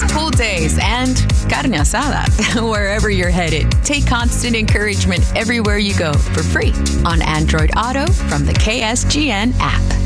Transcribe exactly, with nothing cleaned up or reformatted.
pool days, and carne asada. Wherever you're headed, take Constant Encouragement everywhere you go for free on Android Auto from the K S G N app.